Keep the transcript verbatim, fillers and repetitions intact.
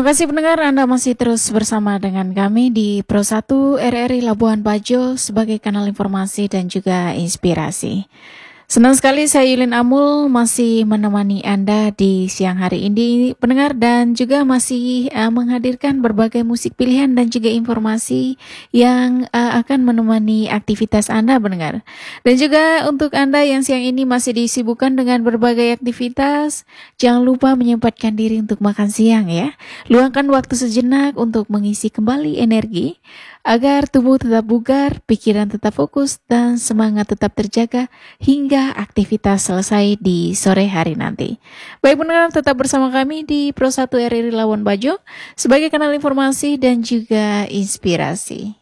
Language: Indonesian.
Terima kasih pendengar, Anda masih terus bersama dengan kami di Pro satu R R I Labuan Bajo sebagai kanal informasi dan juga inspirasi. Senang sekali saya Yulin Amul masih menemani Anda di siang hari ini pendengar, dan juga masih uh, menghadirkan berbagai musik pilihan dan juga informasi yang uh, akan menemani aktivitas Anda pendengar. Dan juga untuk Anda yang siang ini masih disibukkan dengan berbagai aktivitas, jangan lupa menyempatkan diri untuk makan siang ya. Luangkan waktu sejenak untuk mengisi kembali energi agar tubuh tetap bugar, pikiran tetap fokus, dan semangat tetap terjaga hingga aktivitas selesai di sore hari nanti. Baik pendengar, tetap bersama kami di Pro satu R R I Labuan Bajo sebagai kanal informasi dan juga inspirasi.